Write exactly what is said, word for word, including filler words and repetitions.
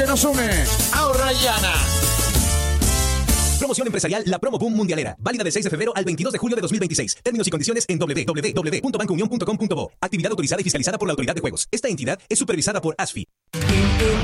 nos une. Ahorra y gana. Promoción empresarial La Promo Boom Mundialera. Válida del seis de febrero al veintidós de julio de dos mil veintiséis. Términos y condiciones en doble u doble u doble u punto banco unión punto com punto bo. Actividad autorizada y fiscalizada por la Autoridad de Juegos. Esta entidad es supervisada por A S F I.